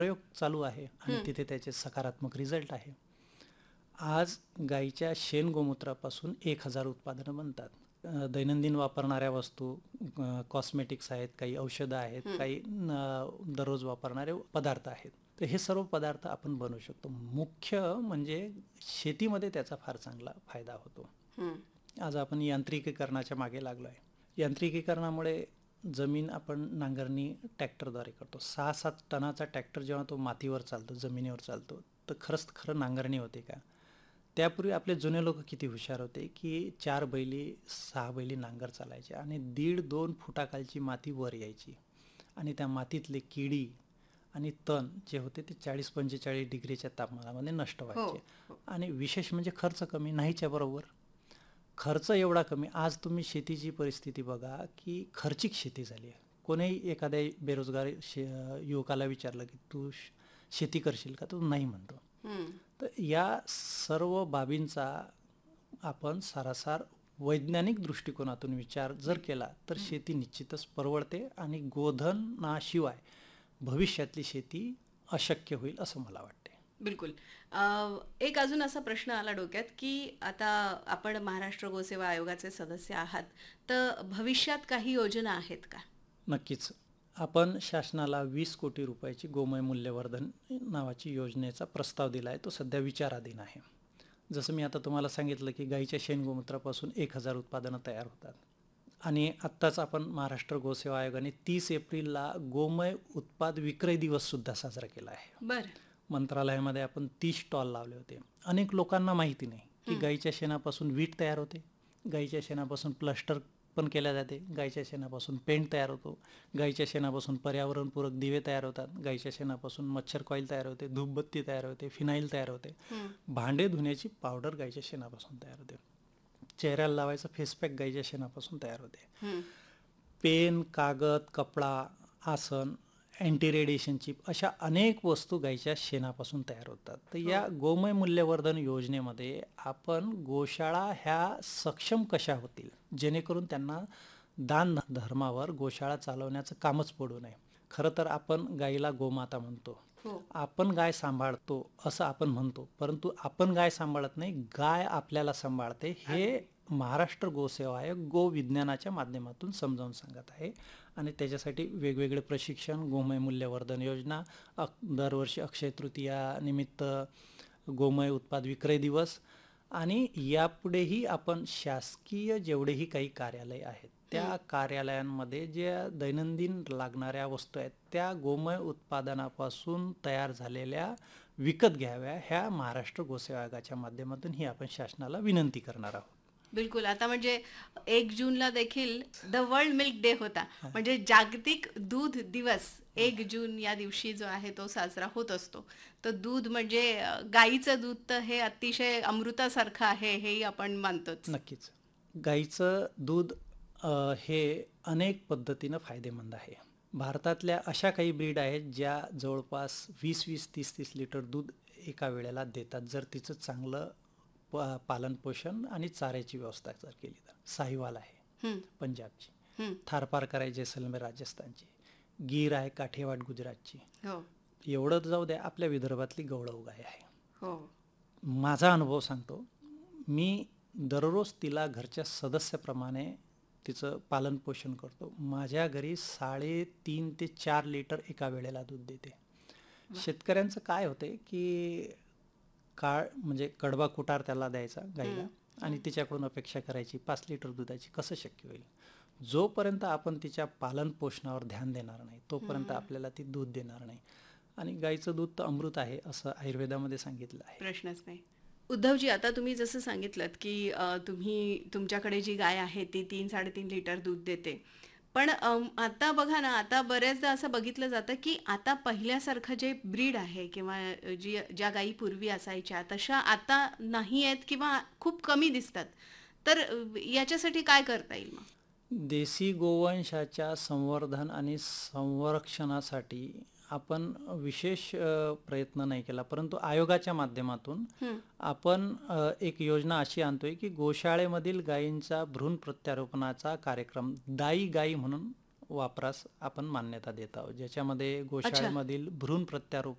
प्रयोग चालू आहे आणि तिथे त्याचे सकारात्मक रिझल्ट आहे. आज गाईच्या शेण गोमूत्रापासून 1000 उत्पादनं बनतात. दैनंदिन वापरणाऱ्या वस्तू, कॉस्मेटिक्स आहेत, काही औषधं आहेत, काही दररोज वापरणारे पदार्थ आहेत. तर हे सर्व पदार्थ आपण बनवू शकतो. मुख्य म्हणजे शेतीमध्ये त्याचा फार चांगला फायदा होतो. आज आपण यांत्रिकीकरणाच्या मागे लागलो आहे. यांत्रिकीकरणामुळे जमीन आपण नांगरणी ट्रॅक्टरद्वारे करतो. 6-7 टनाचा ट्रॅक्टर जेव्हा तो मातीवर चालतो, जमिनीवर चालतो, तर खरं नांगरणी होते का? त्यापूर्वी आपले जुने लोक किती हुशार होते की 4 बैली 6 बैली नांगर चालायचे आणि 1.5-2 फुटाखालची माती वर यायची आणि त्या मातीतले किडी आणि तण जे होते ते 40-45 डिग्रीच्या तापमानामध्ये नष्ट व्हायचे. आणि विशेष म्हणजे खर्च कमी, नाहीच्या बरोबर. खर्च एवढा कमी. आज तुम्ही शेतीची परिस्थिती बघा की खर्चिक शेती झाली आहे. कोणीही एखाद्या बेरोजगार युवकाला विचारलं की तू शेती करशील का, तो नाही म्हणतो. तर या सर्व बाबींचा आपण सारासार वैज्ञानिक दृष्टिकोनातून विचार जर केला तर शेती निश्चितच परवडते आणि गोधनाशिवाय भविष्यातली शेती अशक्य होईल असं मला वाटते. बिलकुल. एक अजून असा प्रश्न आला डोक्यात की आता आपण महाराष्ट्र गोसेवा आयोगाचे सदस्य आहात, तर भविष्यात काही योजना आहेत का? नक्कीच. आपण शासनाला 20 कोटी रुपयाची गोमय मूल्यवर्धन नावाची योजनेचा प्रस्ताव दिला आहे. तो सध्या विचाराधीन आहे. जसं मी आता तुम्हाला सांगितलं की गाईच्या शेण गोमूत्रापासून 1000 उत्पादनं तयार होतात आणि आत्ताच आपण महाराष्ट्र गोसेवा आयोगाने 30 एप्रिलला गोमय उत्पाद विक्रय दिवस सुद्धा साजरा केला आहे. बरं. मंत्रालयामध्ये आपण 30 स्टॉल लावले होते. अनेक लोकांना माहिती नाही की गाईच्या शेणापासून वीट तयार होते, गाईच्या शेणापासून प्लास्टर पण केल्या जाते, गाईच्या शेणापासून पेंट तयार होतो, गाईच्या शेणापासून पर्यावरणपूरक दिवे तयार होतात, गाईच्या शेणापासून मच्छर कॉईल तयार होते, धूपबत्ती तयार होते, फिनाईल तयार होते, भांडे धुण्याची पावडर गाईच्या शेणापासून तयार होते, चेहऱ्याला लावायचं फेसपॅक गाईच्या शेणापासून तयार होते, पेन, कागद, कपडा, आसन, अँटी रेडिएशन चिप अशा अनेक वस्तू गाईच्या शेणापासून तयार होतात. तर या गोमय मूल्यवर्धन योजनेमध्ये आपण गोशाळा ह्या सक्षम कशा होतील जेणेकरून त्यांना दान धर्मावर गोशाळा चालवण्याचं कामच पडू नये. खरं तर आपण गाईला गोमाता म्हणतो, आपण गाय सांभाळतो असं आपण म्हणतो, परंतु आपण गाय सांभाळत नाही, गाय आपल्याला सांभाळते हे महाराष्ट्र गोसेवा आयोग गो विज्ञानाच्या माध्यमातून समजावून सांगत आहे. आणि त्याच्यासाठी वेगवेगळे प्रशिक्षण, गोमय मूल्यवर्धन योजना, दरवर्षी अक्षय तृतीया निमित्त गोमय उत्पाद विक्रय दिवस आणि यापुढेही आपण शासकीय जेवढेही काही कार्यालय आहेत त्या कार्यालयांमध्ये ज्या दैनंदिन लागणाऱ्या वस्तू आहेत त्या गोमय उत्पादनापासून तयार झालेल्या विकत घ्याव्या, ह्या महाराष्ट्र गोसेवा आयोगाच्या माध्यमातून ही आपण शासनाला विनंती करणार आहोत. बिलकुल. आता म्हणजे 1 जूनला देखील द वर्ल्ड मिल्क डे होता, म्हणजे जागतिक दूध दिवस 1 जून या दिवशी जो आहे तो साजरा होत असतो. तर दूध म्हणजे गाईचं दूध तर हे अतिशय अमृतासारखं आहे हेही आपण मानतोच. नक्कीच. गाईचं दूध हे अनेक पद्धतीनं फायदेमंद आहे. भारतातल्या अशा काही ब्रीड आहेत ज्या जवळपास 20-20, 30-30 लिटर दूध एका वेळेला देतात जर तिचं चांगलं पालनपोषण आणि चाऱ्याची व्यवस्था जर केली तर. साहिवाल आहे पंजाबची, थारपारकर आहे जैसलमेर राजस्थानची, गीर आहे काठेवाड गुजरातची, एवढं जाऊ द्या आपल्या विदर्भातली गवळव गाय आहे. माझा अनुभव सांगतो, मी दररोज तिला घरच्या सदस्याप्रमाणे तिचं पालनपोषण करतो. माझ्या घरी 3.5 ते 4 लिटर एका वेळेला दूध देते. शेतकऱ्यांचं काय होते की म्हणजे कडबा कुटार त्याला द्यायचा गाईला आणि तिच्याकडून अपेक्षा करायची 5 लिटर दुधाची, कसं शक्य होईल? जोपर्यंत आपण तिच्या पालन पोषणावर ध्यान देणार नाही तोपर्यंत आपल्याला ती दूध देणार नाही. आणि गाईचं दूध तर अमृत आहे असं आयुर्वेदामध्ये सांगितलं आहे. प्रश्नच नाही. उद्धवजी, आता तुम्ही जसं सांगितलं की तुमच्याकडे जी गाय आहे ती 3-3.5 लिटर दूध देते, पण आता बघा ना, आता बऱ्याचदा असं बघितलं जातं की आता पहिल्यासारखं जे ब्रीड आहे किंवा ज्या गायी पूर्वी असायच्या तशा आता नाही आहेत किंवा खूप कमी दिसतात. तर याच्यासाठी काय करता येईल मग? देशी गोवंशाच्या संवर्धन आणि संरक्षणासाठी आपण विशेष प्रयत्न नाही केला, परंतु आयोगाच्या माध्यमातून आपण एक योजना अशी आणतोय की गोशाळेमधील गायींचा भ्रूण प्रत्यारोपणाचा कार्यक्रम दाई गाई म्हणून वापरास आपण मान्यता देत आहोत, ज्याच्यामध्ये गोशाळेमधील भ्रूण प्रत्यारोपण